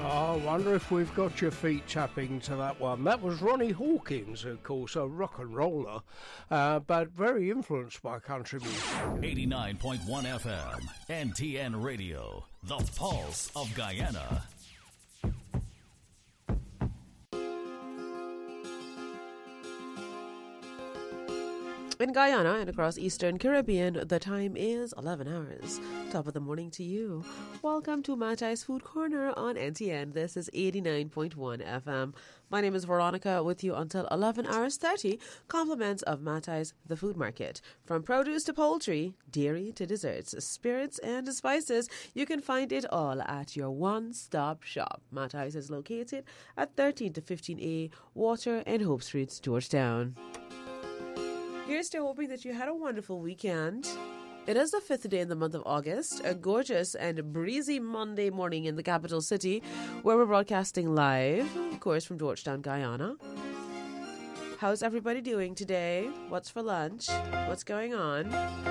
I wonder if we've got your feet tapping to that one. That was Ronnie Hawkins, of course, a rock and roller, but very influenced by country music. 89.1 FM, NTN Radio, the pulse of Guyana. In Guyana and across Eastern Caribbean, the time is 11 hours. Top of the morning to you. Welcome to Matai's Food Corner on NTN. This is 89.1 FM. My name is Veronica with you until 11 hours 30. Compliments of Matai's The Food Market. From produce to poultry, dairy to desserts, spirits and spices, you can find it all at your one-stop shop. Matai's is located at 13 to 15A Water and Hope Streets, Georgetown. Here's to hoping that you had a wonderful weekend. It is the 5th day in the month of August, a gorgeous and breezy Monday morning in the capital city, where we're broadcasting live, of course, from Georgetown, Guyana. How's everybody doing today? What's for lunch? What's going on?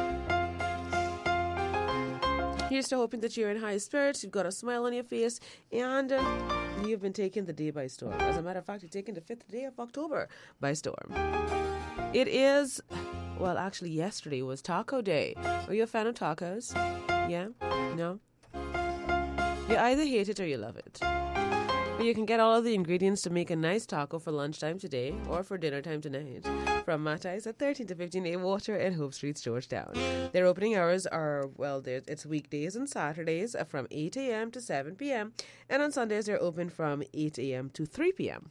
Here's to hoping that you're in high spirits, you've got a smile on your face, and you've been taking the day by storm. As a matter of fact, you're taking the 5th day of October by storm. It is, well, actually, yesterday was Taco Day. Are you a fan of tacos? Yeah? No? You either hate it or you love it. But you can get all of the ingredients to make a nice taco for lunchtime today or for dinner time tonight from Matai's at 13 to 15A Water and Hope Streets, Georgetown. Their opening hours are, well, it's weekdays and Saturdays from 8 a.m. to 7 p.m. And on Sundays, they're open from 8 a.m. to 3 p.m.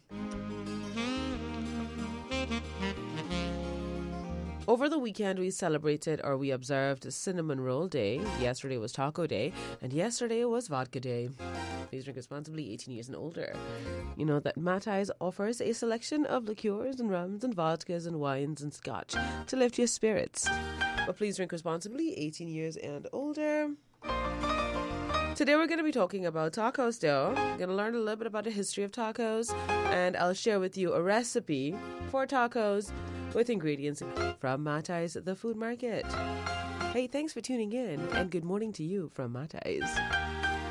Over the weekend, we observed Cinnamon Roll Day. Yesterday was Taco Day, and yesterday was Vodka Day. Please drink responsibly, 18 years and older. You know that Matai's offers a selection of liqueurs and rums and vodkas and wines and scotch to lift your spirits. But please drink responsibly, 18 years and older. Today we're going to be talking about tacos though. We're going to learn a little bit about the history of tacos, and I'll share with you a recipe for tacos with ingredients from Matai's The Food Market. Hey, thanks for tuning in, and good morning to you from Matai's.